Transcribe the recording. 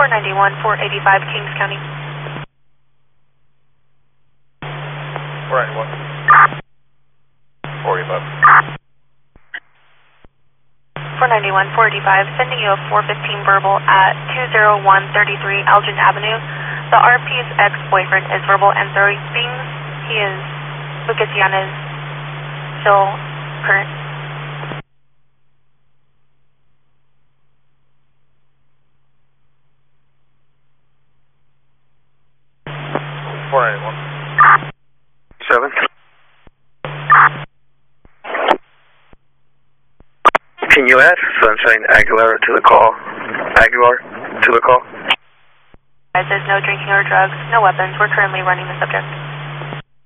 491, 485, Kings County. 491. 485. 491, 485, sending you a 415 verbal at 20133 Elgin Avenue. The RP's ex-boyfriend is verbal and throwing things. He is Lucas Yanez, still current. Seven. Can you add Sunshine Aguilar to the call? There's no drinking or drugs, no weapons. We're currently running the subject.